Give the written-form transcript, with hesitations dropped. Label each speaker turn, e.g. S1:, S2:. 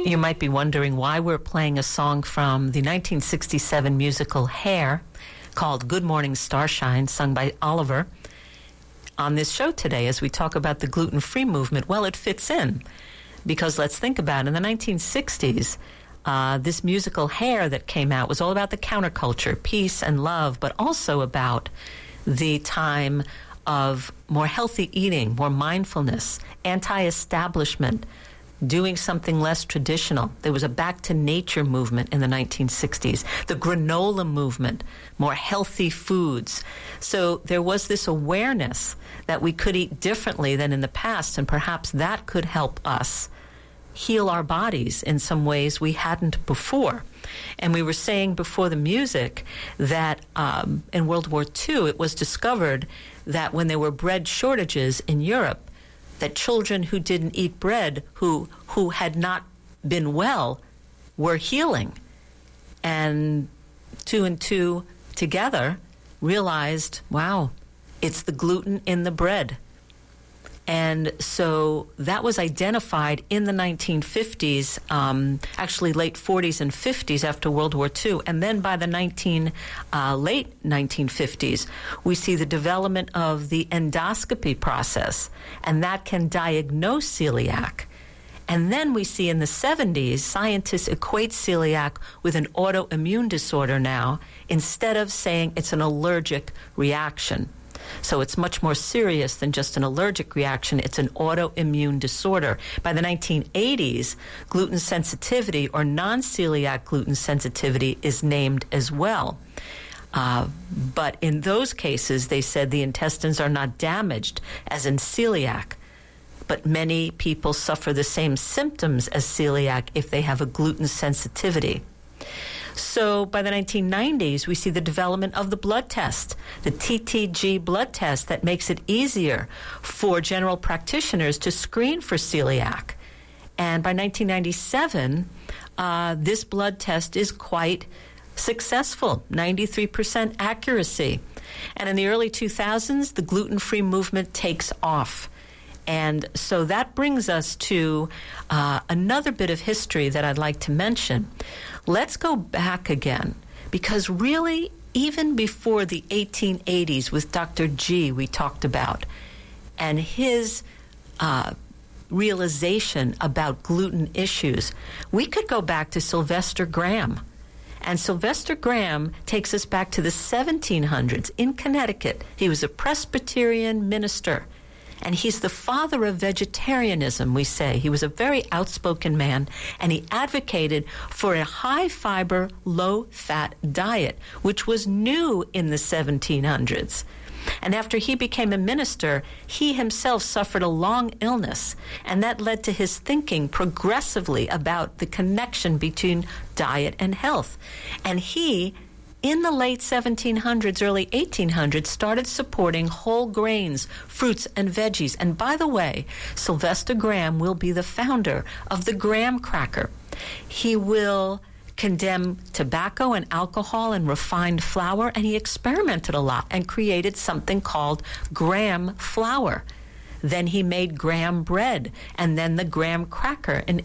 S1: You might be wondering why we're playing a song from the 1967 musical Hair called Good Morning Starshine, sung by Oliver, on this show today as we talk about the gluten-free movement. Well, it fits in because let's think about it. In the 1960s, this musical Hair that came out was all about the counterculture, peace and love, but also about the time of more healthy eating, more mindfulness, anti-establishment, doing something less traditional. There was a back to nature movement in the 1960s, the granola movement, more healthy foods. So there was this awareness that we could eat differently than in the past, and perhaps that could help us heal our bodies in some ways we hadn't before. And we were saying before the music that in World War II, it was discovered that when there were bread shortages in Europe, that children who didn't eat bread, who had not been well, were healing. And two and two together realized, wow, it's the gluten in the bread. And so that was identified in the 1950s, actually late 40s and 50s after World War II. And then by the late 1950s, we see the development of the endoscopy process, and that can diagnose celiac. And then we see in the 70s, scientists equate celiac with an autoimmune disorder now, instead of saying it's an allergic reaction. So it's much more serious than just an allergic reaction. It's an autoimmune disorder. By the 1980s, gluten sensitivity or non-celiac gluten sensitivity is named as well. But in those cases, they said the intestines are not damaged, as in celiac. But many people suffer the same symptoms as celiac if they have a gluten sensitivity. So by the 1990s, we see the development of the blood test, the TTG blood test that makes it easier for general practitioners to screen for celiac. And by 1997, this blood test is quite successful, 93% accuracy. And in the early 2000s, the gluten-free movement takes off. And so that brings us to another bit of history that I'd like to mention. Let's go back again, because really, even before the 1880s with Dr. G we talked about, and his realization about gluten issues, we could go back to Sylvester Graham. And Sylvester Graham takes us back to the 1700s in Connecticut. He was a Presbyterian minister. And he's the father of vegetarianism, we say. He was a very outspoken man, and he advocated for a high-fiber, low-fat diet, which was new in the 1700s. And after he became a minister, he himself suffered a long illness, and that led to his thinking progressively about the connection between diet and health. And he, in the late 1700s, early 1800s, started supporting whole grains, fruits, and veggies. And by the way, Sylvester Graham will be the founder of the graham cracker. He will condemn tobacco and alcohol and refined flour, and he experimented a lot and created something called graham flour. Then he made graham bread, and then the graham cracker in